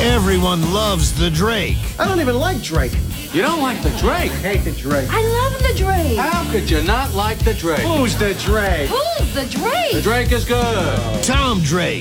Everyone loves the Drake. I don't even like Drake. You don't like the Drake? I hate the Drake. I love the Drake. How could you not like the Drake? Who's the Drake? Who's the Drake? The Drake is good. Tom Drake.